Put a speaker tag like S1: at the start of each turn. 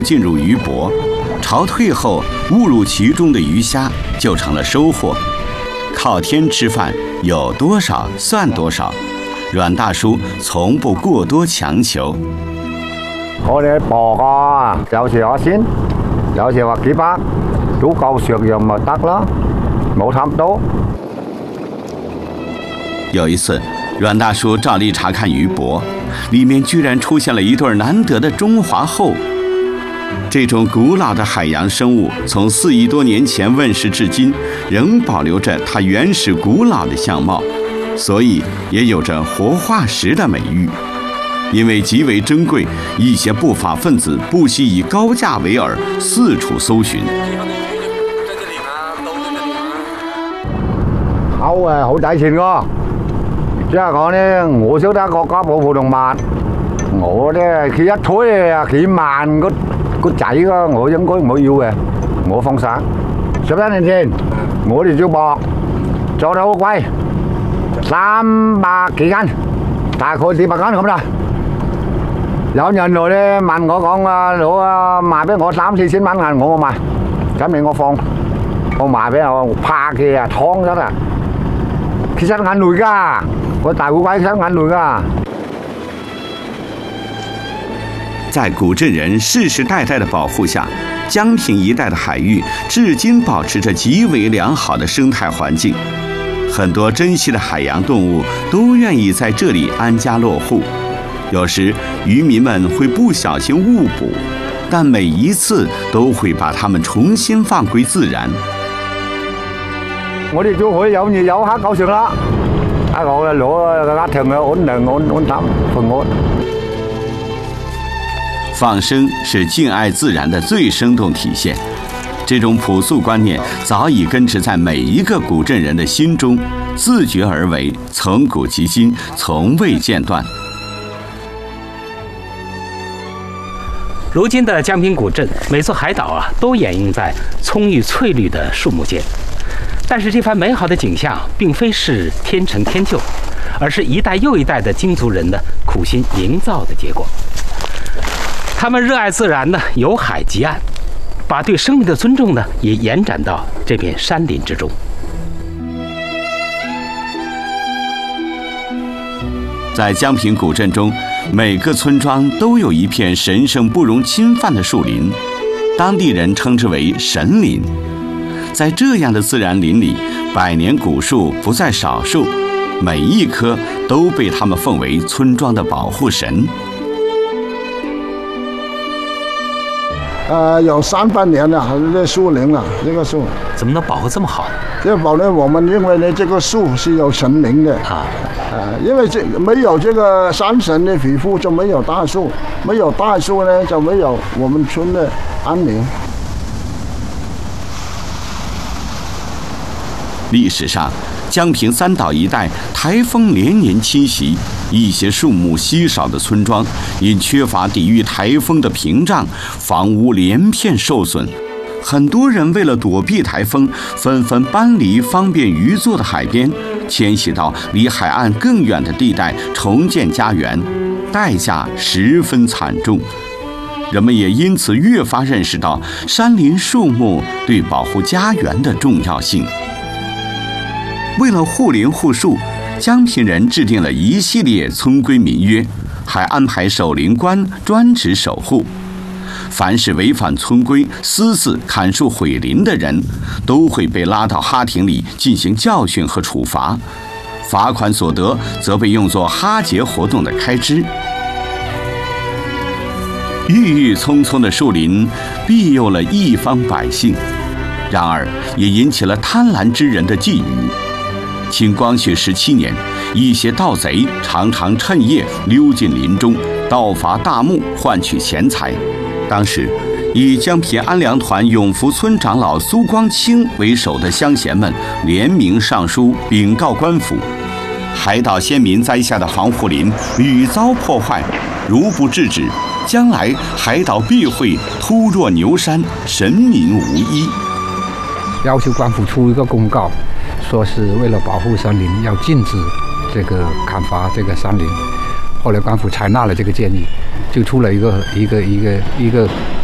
S1: 进入鱼泊，潮退后误入其中的鱼虾就成了收获。靠天吃饭，有多少算多少。阮大叔从不过多强求。
S2: 我哋磅啊，有時我先，有時話幾百，足夠食用咪得咯，冇貪多。
S1: 有一次，阮大叔照例查看鱼泊，里面居然出现了一对难得的中华后。这种古老的海洋生物，从4亿多年前问世至今，仍保留着它原始古老的相貌，所以也有着活化石的美誉。因为极为珍贵，一些不法分子不惜以高价为饵，四处搜寻。
S2: 好啊，好抵錢㗎！即係講咧，我識得國家保護動物，我咧佢一推啊幾萬個仔㗎，我應該唔會要嘅，我放生。11年前，我哋做博做得好貴，300幾斤，大概400斤咁啦。有人來咧問我講啊，攞啊賣俾我3、4千蚊銀，我賣，咁你我放，我賣俾我怕佢啊，劏咗啦，其實眼淚㗎，個大烏龜其實眼淚㗎。
S1: 在古镇人世世代代的保护下，江平一带的海域至今保持着极为良好的生态环境，很多珍稀的海洋动物都愿意在这里安家落户。有时渔民们会不小心误捕，但每一次都会把它们重新放归自然。
S2: 我哋就可以有熱有黑夠食啦，我哋攞個家庭嘅安寧安心平安。
S1: 放生是敬爱自然的最生动体现，这种朴素观念早已根植在每一个古镇人的心中，自觉而为，从古及今，从未间断。
S3: 如今的江平古镇，每座海岛啊，都掩映在葱郁翠绿的树木间。但是这番美好的景象，并非是天成天就，而是一代又一代的京族人的苦心营造的结果。他们热爱自然呢，有海及岸，把对生命的尊重呢，也延展到这片山林之中。
S1: 在江平古镇中，每个村庄都有一片神圣不容侵犯的树林，当地人称之为神林。在这样的自然林里，百年古树不在少数，每一棵都被他们奉为村庄的保护神。
S4: 有300年了，这树林了，这个树
S3: 怎么能保护这么好呢？
S4: 这保呢，我们认为呢，这个树是有神灵的啊。因为这没有这个山神的庇护，就没有大树，没有大树呢，就没有我们村的安宁。
S1: 历史上，江平3岛一带台风连年侵袭，一些树木稀少的村庄因缺乏抵御台风的屏障，房屋连片受损。很多人为了躲避台风，纷纷搬离方便渔作的海边，迁徙到离海岸更远的地带重建家园，代价十分惨重。人们也因此越发认识到山林树木对保护家园的重要性。为了护林护树，江平人制定了一系列村规民约，还安排守林官专职守护。凡是违反村规、私自砍树毁林的人，都会被拉到哈亭里进行教训和处罚，罚款所得则被用作哈节活动的开支。郁郁葱葱的树林庇佑了一方百姓，然而也引起了贪婪之人的觊觎。清光绪17年，一些盗贼常常趁夜溜进林中，盗伐大木换取钱财。当时，以江平安良团永福村长老苏光清为首的乡贤们联名上书禀告官府，海岛先民栽下的防护林屡遭破坏，如不制止，将来海岛必会突若牛山，神民无依。
S5: 要求官府出一个公告，说是为了保护山林，要禁止这个砍伐这个山林。后来官府采纳了这个建议，就出了一个